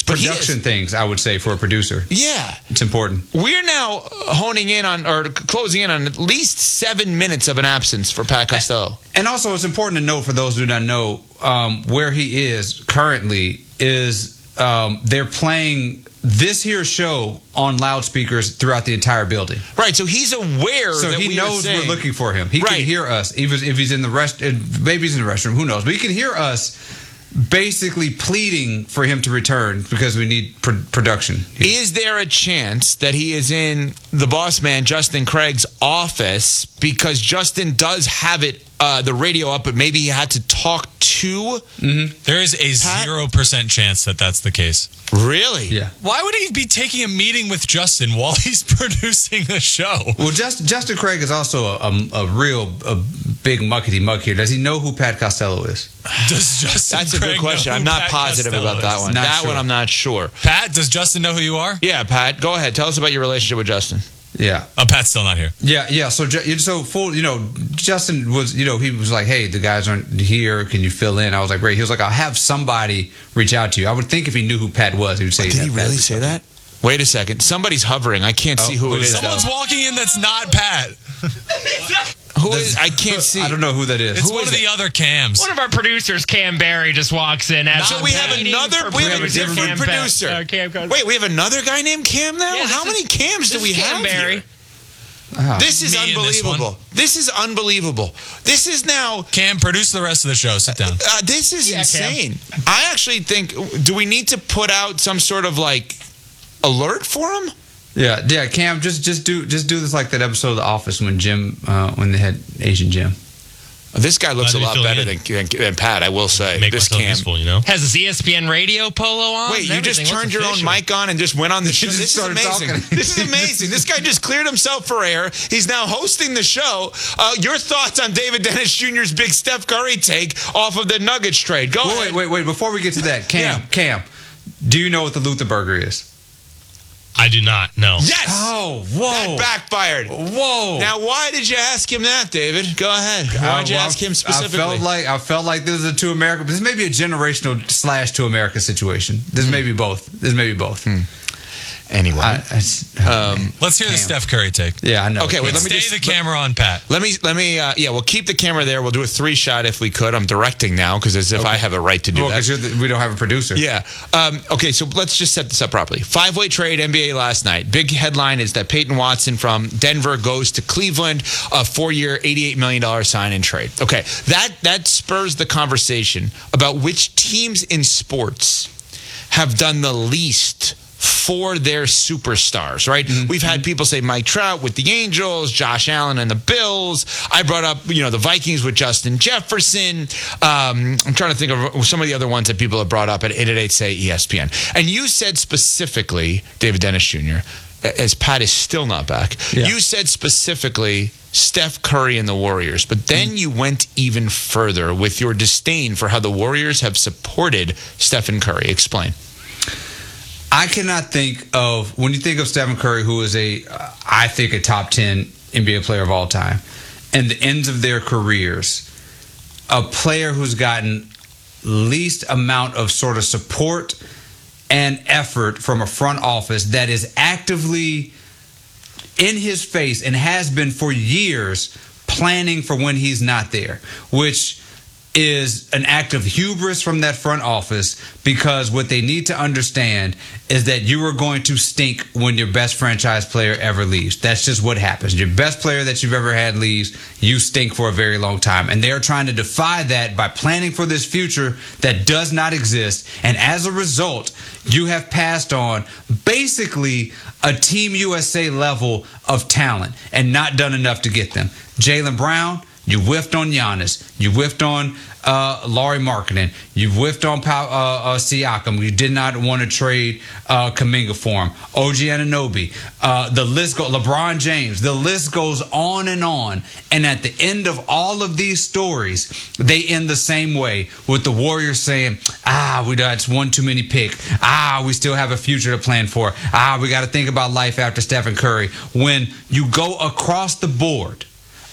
production things, I would say, for a producer. Yeah. It's important. We're now honing in on, or closing in on, at least 7 minutes of an absence for Pat Costello. And also, it's important to note, for those who do not know, where he is currently is they're playing this here show on loudspeakers throughout the entire building. Right, so he's aware so that he knows we're looking for him. He right. can hear us, even if he's in the maybe he's in the restroom, who knows? But he can hear us basically pleading for him to return because we need production. Is there a chance that he is in the boss man, Justin Craig's office, because Justin does have it, the radio up, but maybe he had to talk to? There is a 0% chance that that's the case. Really? Yeah. Why would he be taking a meeting with Justin while he's producing a show? Well, Justin Craig is also a big muckety-muck here. Does he know who Pat Costello is? Does Justin That's a Craig good question. know who I'm not Pat positive Costello about that is? one. Not That sure. one I'm not sure. Pat, does Justin know who you are? Yeah, Pat, go ahead. Tell us about your relationship with Justin. Yeah. Oh, Pat's still not here. Yeah. So full, Justin was, he was like, hey, the guys aren't here. Can you fill in? I was like, great. He was like, I'll have somebody reach out to you. I would think if he knew who Pat was, he would say, Did he really say that? Wait a second. Somebody's hovering. I can't see who it is. Someone's walking in that's not Pat. Who is? I can't see. I don't know who that is. It's Who one is of the other Cams. One of our producers, Cam Barry, just walks in. So we have another. We have a different producer. Wait, we have another guy named Cam now. Yeah, How many Cams do we have Cam Barry. here? This is Me in this unbelievable. This is unbelievable. This is now. Cam, produce the rest of the show. Sit down. This is Yeah, insane. I actually think. Do we need to put out some sort of alert for him? Yeah. Cam, just do this like that episode of The Office when they had Asian Jim. This guy looks a Glad lot to be better filling than Pat. I will say. Make This myself Cam. useful, you know? Has his ESPN radio polo on? Wait, and you just everything. turned What's your own official? mic on and just went on the show? just This is started amazing. talking. This is amazing. This guy just cleared himself for air. He's now hosting the show. Your thoughts on David Dennis Jr.'s big Steph Curry take off of the Nuggets trade? Go ahead. Wait. Before we get to that, Cam, Yeah. Cam, do you know what the Luther Burger is? I do not know. Yes! Oh, whoa. That backfired. Whoa. Now, why did you ask him that, David? Go ahead. Why did you ask him specifically? I felt like this is a two America. This may be a generational / two America situation. This may be both. Anyway. Let's hear the Steph Curry take. Yeah, I know. Okay, wait, let me Stay just the camera on Pat. Let me. We'll keep the camera there. We'll do a 3-shot if we could. I'm directing now because as if I have a right to do that. Because we don't have a producer. Yeah. Okay, so let's just set this up properly. 5-way trade, NBA last night. Big headline is that Peyton Watson from Denver goes to Cleveland, a 4-year, $88 million sign-in trade. Okay, that spurs the conversation about which teams in sports have done the least for their superstars, right? Mm-hmm. We've had people say Mike Trout with the Angels, Josh Allen and the Bills. I brought up, the Vikings with Justin Jefferson. I'm trying to think of some of the other ones that people have brought up at 888 Say ESPN. And you said specifically, David Dennis Jr., as Pat is still not back, you said specifically Steph Curry and the Warriors, but then you went even further with your disdain for how the Warriors have supported Stephen Curry. Explain. I cannot think of, when you think of Stephen Curry, who is I think a top 10 NBA player of all time, and the ends of their careers, a player who's gotten least amount of sort of support and effort from a front office that is actively in his face and has been for years planning for when he's not there, which is an act of hubris from that front office, because what they need to understand is that you are going to stink when your best franchise player ever leaves. That's just what happens. Your best player that you've ever had leaves, you stink for a very long time. And they're trying to defy that by planning for this future that does not exist. And as a result, you have passed on basically a Team USA level of talent and not done enough to get them. Jaylen Brown, you whiffed on Giannis. You whiffed on Lauri Markkanen. You whiffed on Siakam. You did not want to trade Kuminga for him. OG Anunoby. The list goes. LeBron James. The list goes on and on. And at the end of all of these stories, they end the same way, with the Warriors saying, that's one too many pick. We still have a future to plan for. We got to think about life after Stephen Curry. When you go across the board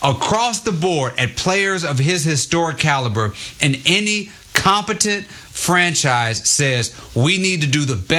at players of his historic caliber, and any competent franchise says we need to do the best